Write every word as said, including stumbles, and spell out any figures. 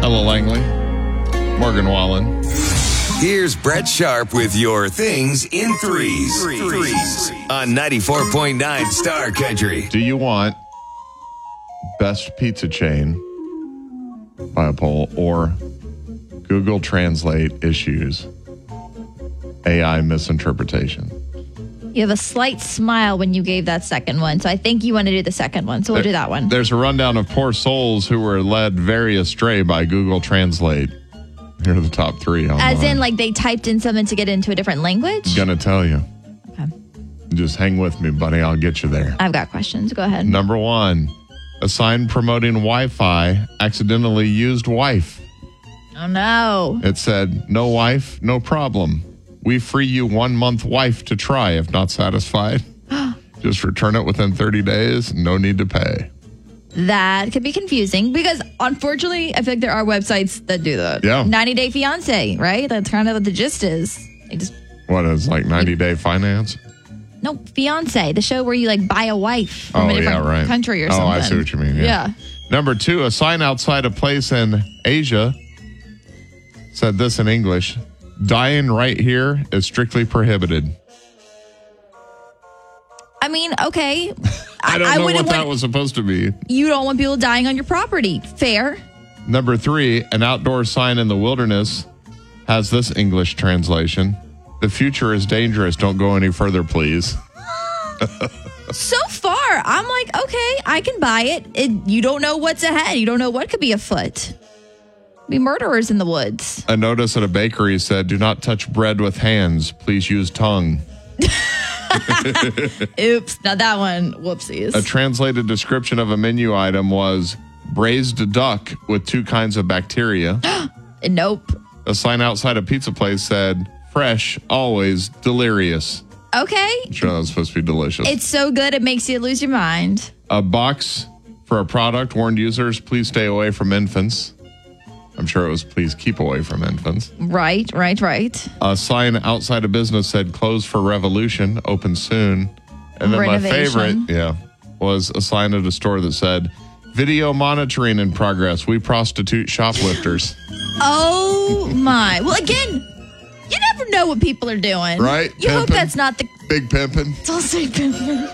Ella Langley, Morgan Wallen. Here's Brett Sharp with your things in threes. Threes. On ninety-four point nine Star Country. Do you want best pizza chain by a poll or Google Translate issues A I misinterpretation? You have a slight smile when you gave that second one, so I think you want to do the second one, so we'll there, do that one. There's a rundown of poor souls who were led very astray by Google Translate. Here are the top three. Online. As in, like, they typed in something to get into a different language? Gonna tell you. Okay. Just hang with me, buddy. I'll get you there. I've got questions. Go ahead. Number one, a sign promoting Wi-Fi accidentally used wife. Oh, no. It said, no wife, no problem. We free you one month wife to try if not satisfied. Just return it within thirty days. No need to pay. That could be confusing because, unfortunately, I feel like there are websites that do that. Yeah. ninety day fiance, right? That's kind of what the gist is. They just What is like ninety day finance? No, fiance, the show where you like buy a wife from Oh, a different yeah, right. country or oh, something. I see what you mean. Yeah. yeah. Number two, a sign outside a place in Asia said this in English: dying right here is strictly prohibited. I mean, okay. I don't I know what wouldn't that want- was supposed to be. You don't want people dying on your property. Fair. Number three, an outdoor sign in the wilderness has this English translation: the future is dangerous. Don't go any further, please. So far, I'm like, okay, I can buy it. it. You don't know what's ahead. You don't know what could be afoot. Be murderers in the woods. A notice at a bakery said, do not touch bread with hands. Please use tongue. Oops. Now that one, whoopsies. A translated description of a menu item was braised duck with two kinds of bacteria. Nope. A sign outside a pizza place said, fresh, always, delirious. Okay. I'm sure that was supposed to be delicious. It's so good it makes you lose your mind. A box for a product warned users, please stay away from infants. I'm sure it was please keep away from infants. Right, right, right. A sign outside a business said closed for revolution, open soon. And then Renovation. my favorite, yeah, was a sign at a store that said video monitoring in progress. We prostitute shoplifters. Oh my. Well, again, you never know what people are doing. Right? You hope Pimpin'. that's not the... Big pimping. Don't say pimping.